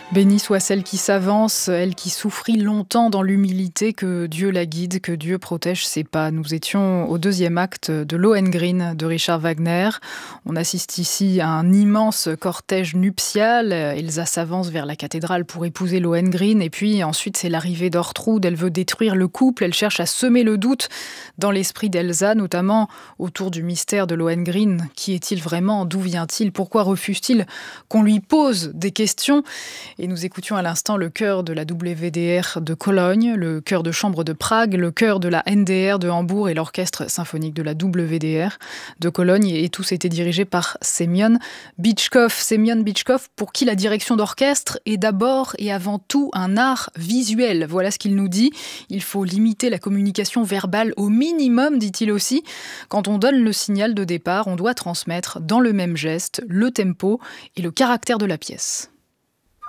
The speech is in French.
Bénie soit celle qui s'avance, elle qui souffrit longtemps dans l'humilité, que Dieu la guide, que Dieu protège ses pas. Nous étions au deuxième acte de Lohengrin de Richard Wagner. On assiste ici à un immense cortège nuptial. Elsa s'avance vers la cathédrale pour épouser Lohengrin et puis ensuite c'est l'arrivée d'Ortrud. Elle veut détruire le couple, elle cherche à semer le doute dans l'esprit d'Elsa, notamment autour du mystère de Lohengrin. Qui est-il vraiment? D'où vient-il? Pourquoi refuse-t-il qu'on lui pose des questions? Et nous écoutions à l'instant le chœur de la WDR de Cologne, le chœur de chambre de Prague, le chœur de la NDR de Hambourg et l'orchestre symphonique de la WDR de Cologne. Et tous étaient dirigés par Semyon Bitchkov. Semyon Bitchkov, pour qui la direction d'orchestre est d'abord et avant tout un art visuel. Voilà ce qu'il nous dit. Il faut limiter la communication verbale au minimum, dit-il aussi. Quand on donne le signal de départ, on doit transmettre dans le même geste le tempo et le caractère de la pièce.